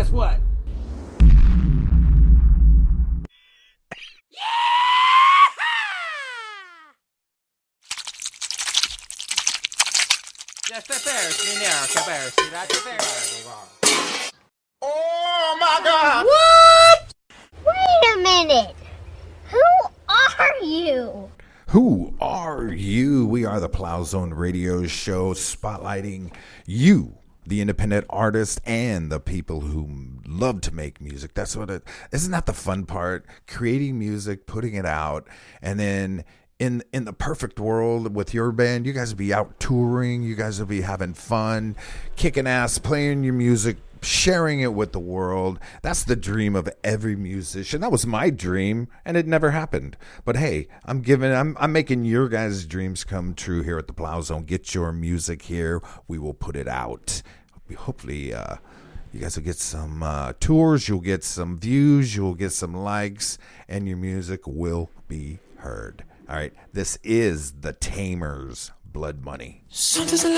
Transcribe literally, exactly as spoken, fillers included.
guess what? Oh my God! What? Wait a minute. Who are you? Who are you? We are the Plow Zone Radio Show, spotlighting you, the independent artist, and the people who love to make music. That's what it isn't that the fun part? Creating music, putting it out, and then in in the perfect world with your band, you guys will be out touring, you guys will be having fun, kicking ass, playing your music, sharing it with the world. That's the dream of every musician. That was my dream, and it never happened. But hey, I'm giving, I'm, I'm making your guys' dreams come true here at the Plow Zone. Get your music here. We will put it out. Hopefully, uh, you guys will get some uh, tours. You'll get some views. You'll get some likes, and your music will be heard. All right, this is the Tamers, Blood Money.